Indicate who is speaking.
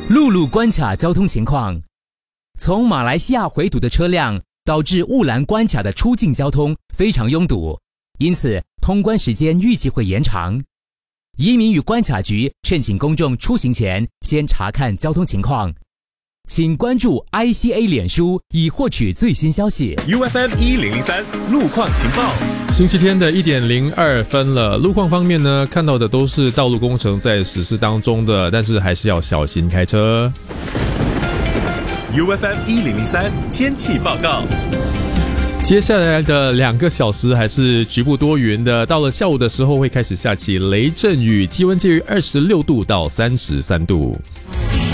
Speaker 1: 陆路关卡交通情况，从马来西亚回堵的车辆导致雾兰关卡的出境交通非常拥堵，因此通关时间预计会延长。移民与关卡局劝请公众出行前先查看交通情况。请关注 ICA 脸书以获取最新消息。
Speaker 2: UFM 1003路况情报。
Speaker 3: 星期天的1:02了，路况方面呢，看到的都是道路工程在实施当中的，但是还是要小心开车。
Speaker 2: UFM 1003天气报告。
Speaker 3: 接下来的2个小时还是局部多云的，到了下午的时候会开始下起雷阵雨，气温介于26度到33度。